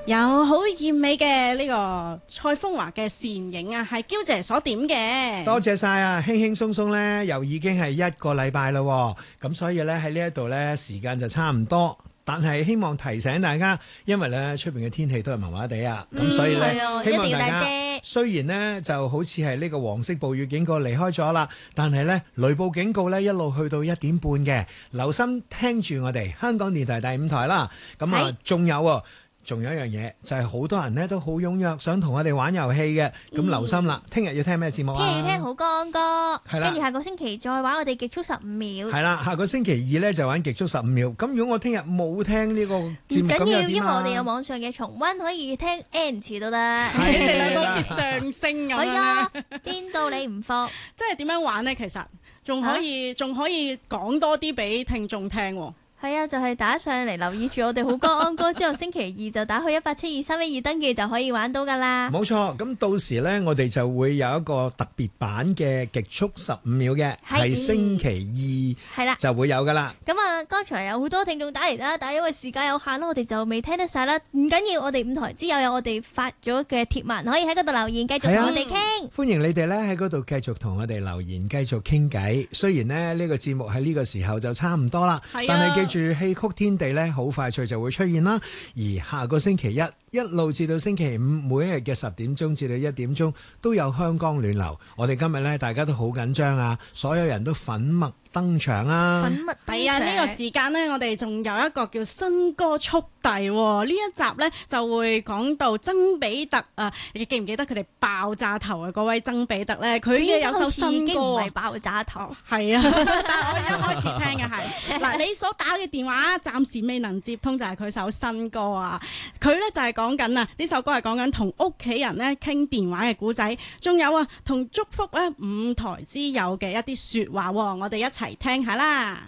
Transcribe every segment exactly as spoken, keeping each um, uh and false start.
有好豔美嘅呢個蔡楓華嘅倩影啊，係嬌姐所點嘅。 多謝晒啊！輕輕鬆鬆咧，又已經係一個禮拜啦，咁所以咧喺呢一度咧時間就差唔多，但係希望提醒大家，因為咧出邊嘅天氣都係麻麻地啊，咁、嗯、所以咧、 嗯、 希望大家一定要帶遮。 雖然呢就好似係呢個黃色暴雨警告離開咗啦，但係咧雷暴警告咧一路去到一點半嘅，留心聽住我哋香港電台第五台啦。咁啊，仲有啊。仲有一樣嘢，就係、是、好多人咧都好踴躍，想同我哋玩遊戲嘅。咁留心啦，聽日要聽咩節目啊？ 聽日要聽好歌歌， 係啦。 跟住下個星期再玩我哋極速十五秒。 係啦，下個星期二咧就玩極速十五秒。咁如果我聽日冇聽呢個節目，咁又點啊？ 因為我哋有網上嘅重溫，可以聽 N 次都得。 係你哋兩個好似上升咁樣。 係啊，顛到你唔服。 即係點樣玩呢？其實仲可以仲、啊、可以講多啲俾聽眾聽喎。 係啊，就係、是、打上嚟留意住我哋好歌安歌之後，星期二就打去一八七二三一二登記就可以玩到噶啦。 冇錯，咁到時呢，我哋就會有一個特別版嘅極速十五秒嘅，係星期二係啦就會有噶啦。 咁啊，剛才有好多聽眾打嚟啦，但係因為時間有限啦，我哋就未聽得晒啦。唔緊要，我哋五台之友有我哋發咗嘅貼文，可以喺嗰度留言，繼續同我哋傾、啊。 歡迎你哋呢喺嗰度繼續同我哋留言，繼續傾偈。雖然呢，呢、呢個節目喺呢個時候就差唔多啦，啊、但係記住戲曲天地咧，好快脆就會出現啦。而下個星期一一路至到星期五，每一日嘅十點鐘至到一點鐘都有香港暖流。我哋今日咧，大家都好緊張啊，所有人都粉墨登場啊！ 粉墨係啊，呢、這個時間呢，我哋仲有一個叫新歌速遞、哦。呢一集呢，就會講到曾比特啊，你記唔記得佢哋爆炸頭嘅嗰位曾比特呢？佢嘅有首新歌唔係爆炸頭， 係、哦、啊！但我一開始聽嘅係嗱，你所打嘅電話暫時未能接通，就係佢首新歌啊！佢呢就係講緊啊，呢首歌係講緊同屋企人呢傾電話嘅故仔，仲有啊同祝福呢五台之友嘅一啲說話、哦，我哋一齊。嚟聽下啦！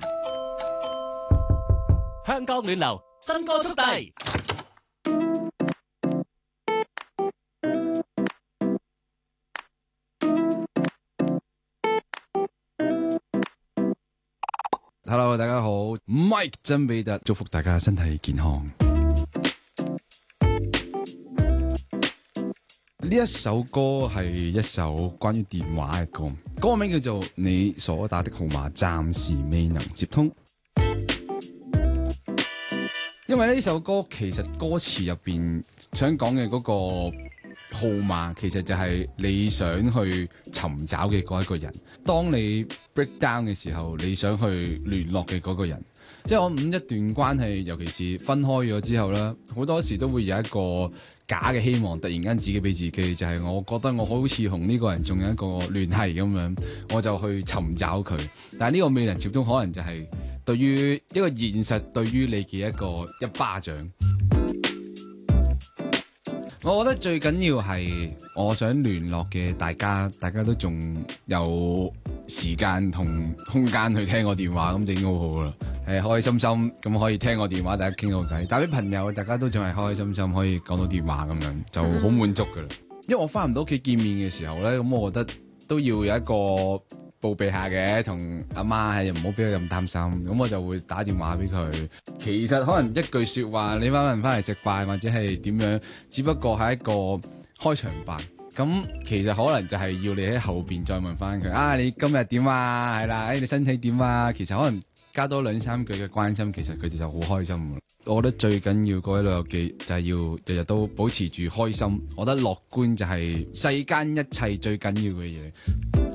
香港暖流新歌速遞。 Hello， 大家好 ，Mike 曾比特，祝福大家身體健康。呢一首歌係一首關於電話嘅歌，歌名叫做《你所打的號碼暫時未能接通》。因為呢首歌其實歌詞入邊想講嘅嗰個號碼，其實就係你想去尋找嘅嗰一個人。當你 break down 嘅時候，你想去聯絡嘅嗰個人。即係我諗一段關係，尤其是分開咗之後啦，好多時都會有一個假嘅希望，突然間自己俾自己，就係、是、我覺得我好似同呢個人仲有一個聯繫咁樣，我就去尋找佢。但係呢個未能接通，可能就係對於一個現實，對於你嘅一個一巴掌。我覺得最緊要係我想聯絡嘅大家，大家都仲有時間同空間去聽我電話，咁就已經好好啦。誒，開開心心咁可以聽我電話，大家傾到偈，打俾朋友，大家都仲係開開心心可以講到電話咁樣，就好滿足噶啦。因為我翻唔到屋企見面嘅時候咧，咁我覺得都要有一個報備下嘅，同阿媽係唔好俾佢咁擔心，咁我就會打電話俾佢。其實可能一句說話，你翻唔翻嚟食飯或者係點樣，只不過係一個開場白。咁其實可能就係要你喺後邊再問翻佢啊，你今日點啊？係啦，誒，你身體點啊？其實可能加多兩三句嘅關心，其實佢哋就好開心。我覺得最緊要各位老友記就係要日日都保持住開心。我覺得樂觀就係世間一切最緊要嘅嘢。